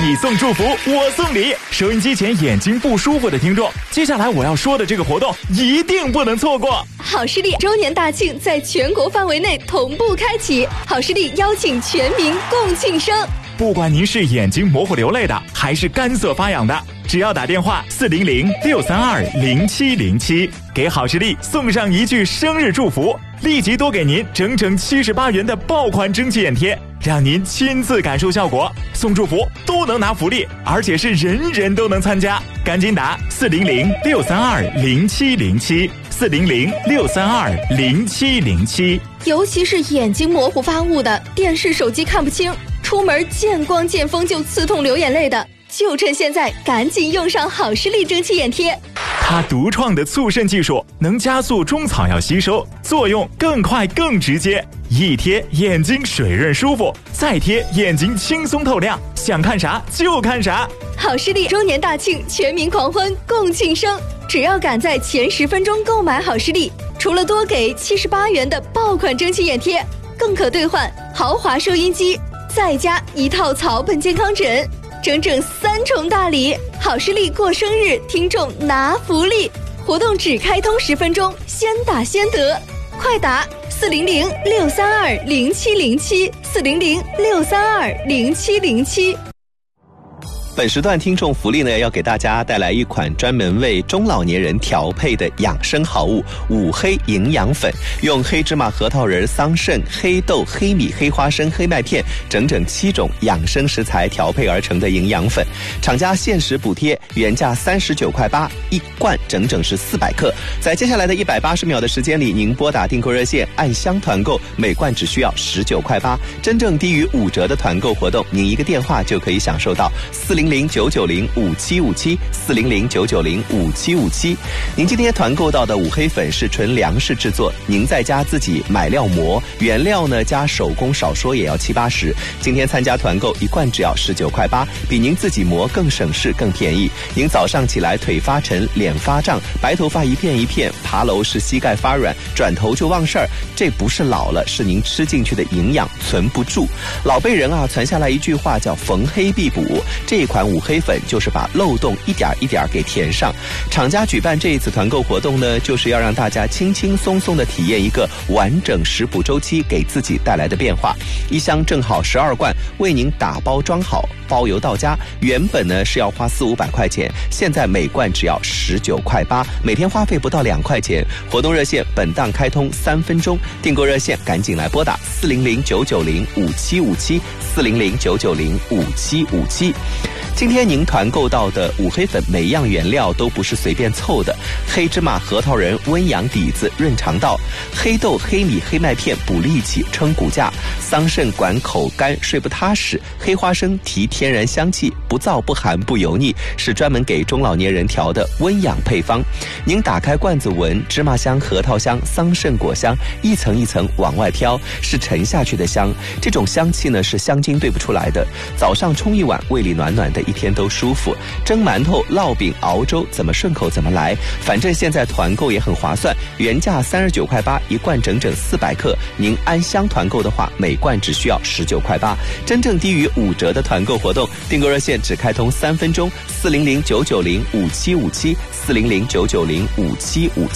你送祝福，我送礼。收音机前眼睛不舒服的听众，接下来我要说的这个活动一定不能错过。 好视力周年大庆在全国范围内同步开启，好视力邀请全民共庆生。 不管您是眼睛模糊流泪的，还是干涩发痒的，只要打电话400-632-0707，给好视力送上一句生日祝福，立即多给您整整78元的爆款蒸汽眼贴，让您亲自感受效果。送祝福都能拿福利，而且是人人都能参加。赶紧打400-632-0707，400-632-0707。 尤其是眼睛模糊发雾的，电视手机看不清，出门见光见风就刺痛流眼泪的，就趁现在赶紧用上好视力蒸汽眼贴。 它独创的促渗技术能加速中草药吸收，作用更快更直接，一贴眼睛水润舒服，再贴眼睛轻松透亮，想看啥就看啥。 好视力周年大庆，全民狂欢共庆生，只要赶在前10分钟购买好视力，除了多给78元的爆款蒸汽眼贴，更可兑换豪华收音机，再加一套草本健康枕，整整3重大礼。好视力过生日，听众拿福利，活动只开通10分钟，先打先得，快打400-632-0707，400-632-0707。 本时段听众福利呢，要给大家带来一款专门为中老年人调配的养生好物五黑营养粉，用黑芝麻、核桃仁、桑葚、黑豆、黑米、黑花生、黑麦片整整7种养生食材调配而成的营养粉，厂家限时补贴，原价39.8块，一罐整整是400克。在接下来的180秒的时间里，您拨打订购热线按箱团购，每罐只需要19.8块，真正低于5折的团购活动，您一个电话就可以享受到400-990-5757，400-990-5757。您今天团购到的五黑粉是纯粮食制作，您在家自己买料磨，原料呢加手工少说也要70-80。今天参加团购，一罐只要19.8块，比您自己磨更省事更便宜。您早上起来腿发沉、脸发胀、白头发一片一片，爬楼是膝盖发软，转头就忘事儿，这不是老了，是您吃进去的营养存不住。老辈人啊传下来一句话叫逢黑必补，这一款五黑粉就是把漏洞一点一点给填上。厂家举办这一次团购活动呢，就是要让大家轻轻松松的体验一个完整食补周期给自己带来的变化。一箱正好12罐，为您打包装好，包邮到家。原本呢是要花400-500块钱，现在每罐只要19.8块，每天花费不到2块钱。活动热线本档开通3分钟，订购热线赶紧来拨打400-990-5757，400-990-5757。今天您团购到的五黑粉每样原料都不是随便凑的，黑芝麻、核桃仁温阳底子润肠道，黑豆、黑米、黑麦片补力气撑骨架，桑葚管口干睡不踏实，黑花生提天然香气，不燥不寒不油腻，是专门给中老年人调的温养配方。您打开罐子闻，芝麻香、核桃香、桑葚果香一层一层往外飘，是沉下去的香。这种香气呢是香精兑不出来的，早上冲一碗，胃里暖暖的，一天都舒服。蒸馒头、烙饼、熬粥，怎么顺口怎么来。反正现在团购也很划算，原价39.8块，一罐整整400克。您按箱团购的话，每罐只需要19.8块，真正低于5折的团购活动。订购热线只开通3分钟，400-990-5757，400-990-5757。